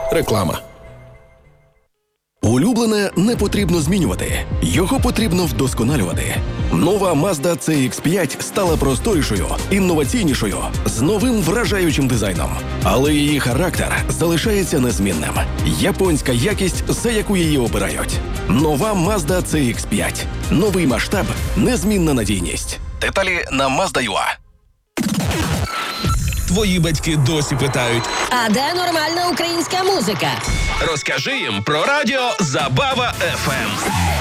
Реклама. Улюблене не потрібно змінювати. Його потрібно вдосконалювати. Нова Mazda CX-5 стала просторішою, інноваційнішою, з новим вражаючим дизайном. Але її характер залишається незмінним. Японська якість, за яку її обирають. Нова Mazda CX-5. Новий масштаб, незмінна надійність. Деталі на Mazda.ua. Твої батьки досі питають: а де нормальна українська музика? Розкажи їм про радіо Забава ФМ.